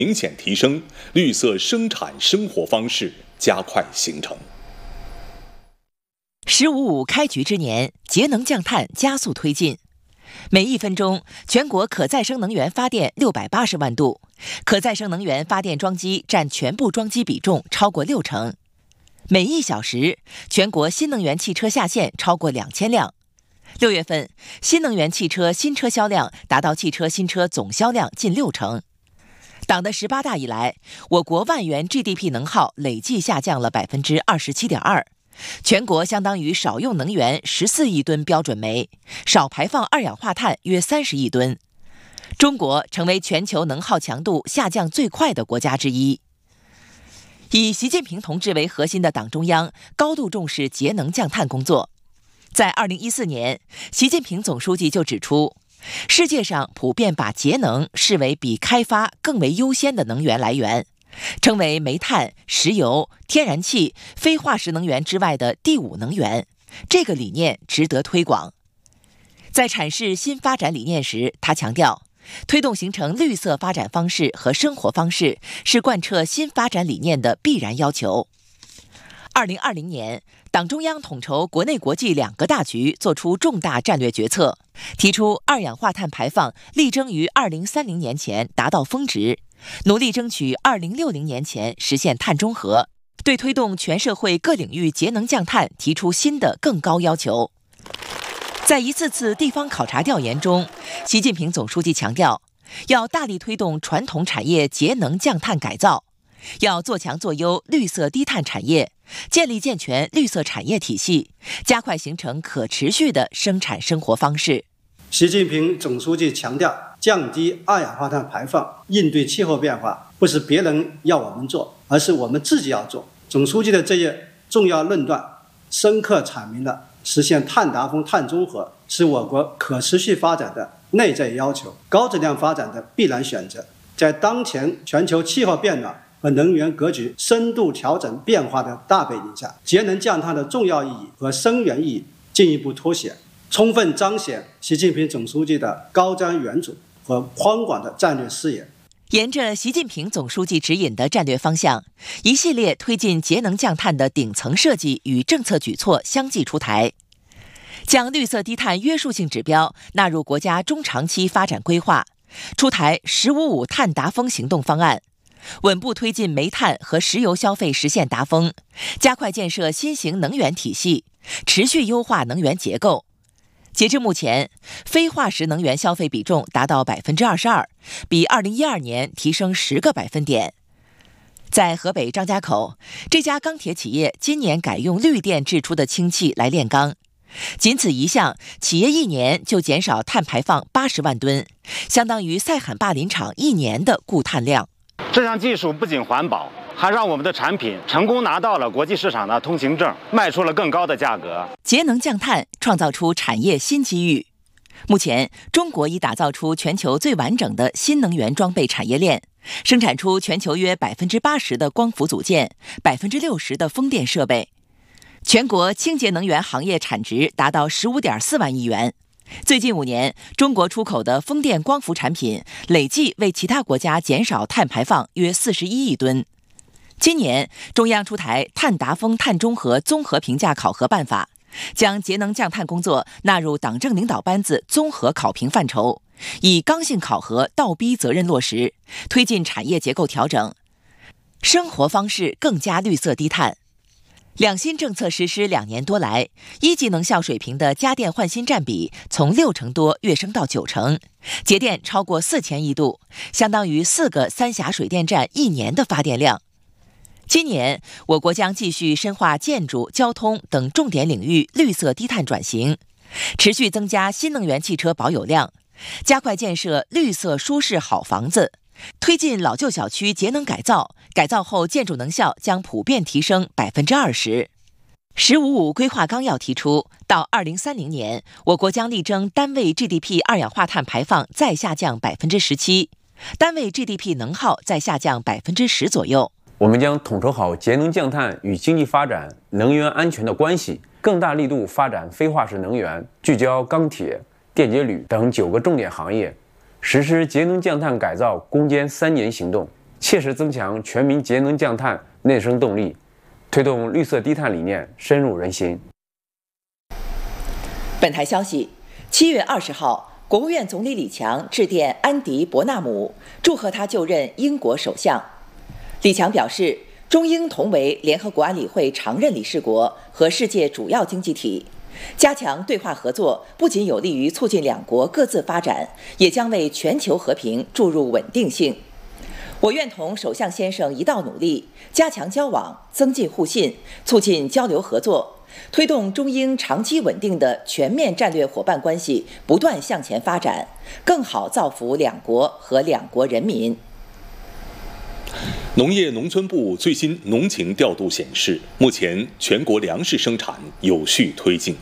明显提升，绿色生产生活方式加快形成。 “15+5”开局之年，节能降碳加速推进。每1分钟，全国可再生能源发电680万度，可再生能源发电装机占全部装机比重超过60%。每1小时，全国新能源汽车下线超过2000辆。6月份，新能源汽车新车销量达到汽车新车总销量近60%。党的18大以来，我国万元 GDP 能耗累计下降了27.2%，全国相当于少用能源14亿吨标准煤，少排放二氧化碳约30亿吨。中国成为全球能耗强度下降最快的国家之一。以习近平同志为核心的党中央高度重视节能降碳工作。在2014年，习近平总书记就指出，世界上普遍把节能视为比开发更为优先的能源来源，称为煤炭、石油、天然气、非化石能源之外的第5能源。这个理念值得推广。在阐释新发展理念时，他强调，推动形成绿色发展方式和生活方式是贯彻新发展理念的必然要求。2020年，党中央统筹国内国际2个大局，作出重大战略决策，提出二氧化碳排放力争于2030年前达到峰值，努力争取2060年前实现碳中和，对推动全社会各领域节能降碳提出新的更高要求。在一次次地方考察调研中，习近平总书记强调，要大力推动传统产业节能降碳改造，要做强做优绿色低碳产业，建立健全绿色产业体系，加快形成可持续的生产生活方式。 习近平总书记强调，降低二氧化碳排放，应对气候变化，不是别人要我们做，而是我们自己要做。总书记的这一重要论断，深刻阐明了实现碳达峰、碳中和是我国可持续发展的内在要求，高质量发展的必然选择。在当前全球气候变暖和能源格局深度调整变化的大背景下，节能降碳的重要意义和深远意义进一步凸显，充分彰显习近平总书记的高瞻远瞩和宽广的战略视野。 沿着习近平总书记指引的战略方向，一系列推进节能降碳的顶层设计与政策举措相继出台，将绿色低碳约束性指标纳入国家中长期发展规划，出台“15+5”碳达峰行动方案，稳步推进煤炭和石油消费实现达峰，加快建设新型能源体系，持续优化能源结构。截至目前，非化石能源消费比重达到22%，比2012年提升10个百分点。在河北张家口，这家钢铁企业今年改用绿电制出的氢气来炼钢，仅此一项，企业1年就减少碳排放80万吨，相当于塞罕坝林场1年的固碳量。 这项技术不仅环保，还让我们的产品成功拿到了国际市场的通行证，卖出了更高的价格。 节能降碳创造出产业新机遇。目前，中国已打造出全球最完整的新能源装备产业链，生产出全球约80%的光伏组件，60%的风电设备。全国清洁能源行业产值达到15.4万亿元。最近5年，中国出口的风电光伏产品累计为其他国家减少碳排放约41亿吨。今年，中央出台碳达峰、碳中和综合评价考核办法，将节能降碳工作纳入党政领导班子综合考评范畴，以刚性考核倒逼责任落实，推进产业结构调整，生活方式更加绿色低碳。两新政策实施2年多来，1级能效水平的家电换新占比从60%多跃升到90%，节电超过4000亿度，相当于4个三峡水电站1年的发电量。今年，我国将继续深化建筑、交通等重点领域绿色低碳转型，持续增加新能源汽车保有量，加快建设绿色舒适好房子，推进老旧小区节能改造，改造后建筑能效将普遍提升20%。“15+5”规划纲要提出，到2030年，我国将力争单位 GDP 二氧化碳排放再下降17%，单位 GDP 能耗再下降10%左右。 我们将统筹好节能降碳与经济发展、能源安全的关系，更大力度发展非化石能源，聚焦钢铁、电解铝等9个重点行业，实施节能降碳改造攻坚3年行动， 切实增强全民节能降碳内生动力，推动绿色低碳理念深入人心。 本台消息，7月20号，国务院总理李强致电安迪·伯纳姆，祝贺他就任英国首相。李强表示，中英同为联合国安理会常任理事国和世界主要经济体，加强对话合作不仅有利于促进两国各自发展，也将为全球和平注入稳定性。我愿同首相先生一道努力，加强交往，增进互信，促进交流合作，推动中英长期稳定的全面战略伙伴关系不断向前发展，更好造福两国和两国人民。 农业农村部最新农情调度显示，目前全国粮食生产有序推进。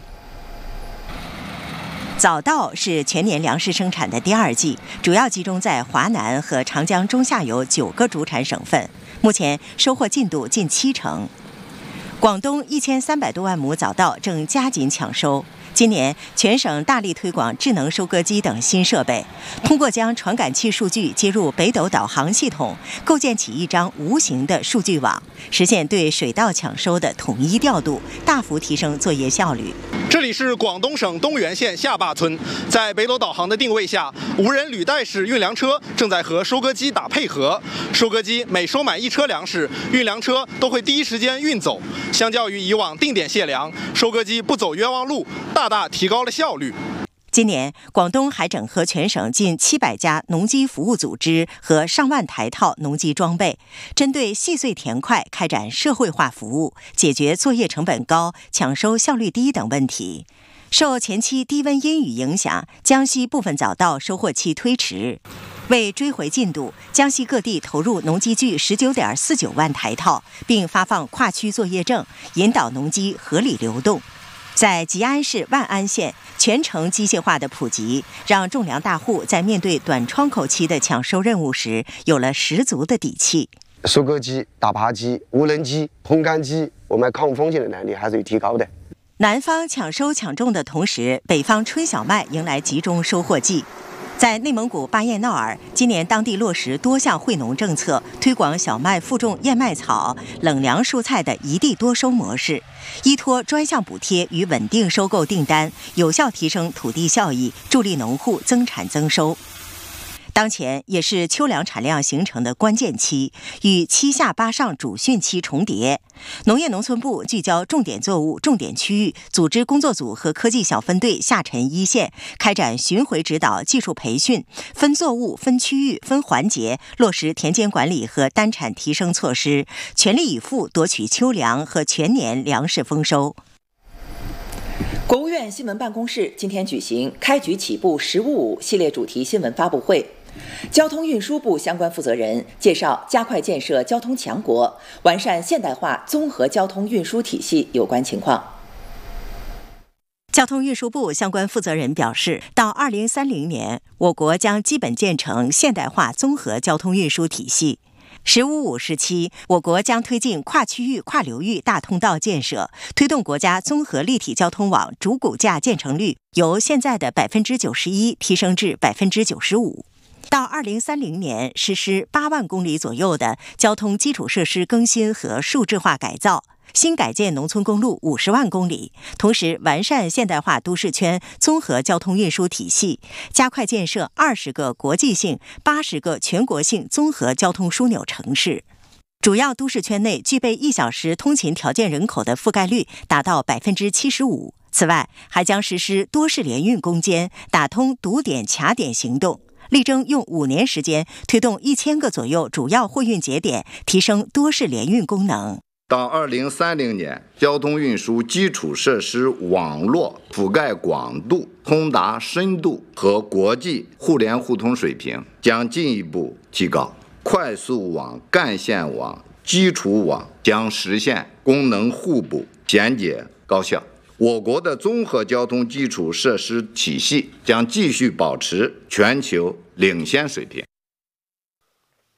早稻是全年粮食生产的第2季，主要集中在华南和长江中下游9个主产省份，目前收获进度近70%。广东1300多万亩早稻正加紧抢收。今年全省大力推广智能收割机等新设备，通过将传感器数据接入北斗导航系统，构建起一张无形的数据网，实现对水稻抢收的统一调度，大幅提升作业效率。 这里是广东省东源县下坝村，在北斗导航的定位下，无人履带式运粮车正在和收割机打配合。收割机每收满1车粮食，运粮车都会第一时间运走。相较于以往定点卸粮，收割机不走冤枉路，大大提高了效率。 今年，广东还整合全省近700家农机服务组织和上万台套农机装备，针对细碎田块开展社会化服务，解决作业成本高、抢收效率低等问题。受前期低温阴雨影响，江西部分早稻收获期推迟。为追回进度，江西各地投入农机具19.49万台套，并发放跨区作业证，引导农机合理流动。在吉安市万安县，全程机械化的普及，让种粮大户在面对短窗口期的抢收任务时，有了十足的底气。 收割机、打耙机、无人机、烘干机，我们抗风险的能力还是有提高的。 南方抢收抢种的同时，北方春小麦迎来集中收获季。在内蒙古巴彦淖尔，今年当地落实多项惠农政策，推广小麦复种燕麦草、冷粮蔬菜的一地多收模式，依托专项补贴与稳定收购订单，有效提升土地效益，助力农户增产增收。当前也是秋粮产量形成的关键期，与7下8上主汛期重叠。农业农村部聚焦重点作物、重点区域，组织工作组和科技小分队下沉一线，开展巡回指导、技术培训，分作物、分区域、分环节，落实田间管理和单产提升措施，全力以赴夺取秋粮和全年粮食丰收。 国务院新闻办公室今天举行开局起步“15.5”系列主题新闻发布会。交通运输部相关负责人介绍加快建设交通强国、完善现代化综合交通运输体系有关情况。 交通运输部相关负责人表示，到2030年，我国将基本建成现代化综合交通运输体系。“15.5”时期，我国将推进跨区域、跨流域大通道建设，推动国家综合立体交通网主骨架建成率由现在的91%提升至95%。到2030年，实施8万公里左右的交通基础设施更新和数字化改造，新改建农村公路50万公里，同时完善现代化都市圈综合交通运输体系，加快建设20个国际性、80个全国性综合交通枢纽城市。主要都市圈内具备1小时通勤条件人口的覆盖率达到75%。此外，还将实施多式联运攻坚，打通堵点卡点行动。力争用5年时间推动1000个左右主要货运节点提升多式联运功能。 到2030年，交通运输基础设施网络覆盖广度、通达深度和国际互联互通水平将进一步提高，快速网、干线网、基础网将实现功能互补、简洁高效。我国的综合交通基础设施体系将继续保持全球领先水平。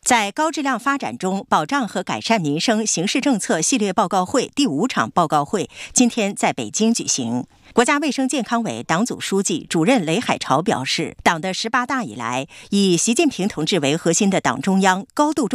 在高质量发展中保障和改善民生形势政策系列报告会第5场报告会今天在北京举行。国家卫生健康委党组书记、主任雷海潮表示，党的18大以来，以习近平同志为核心的党中央高度重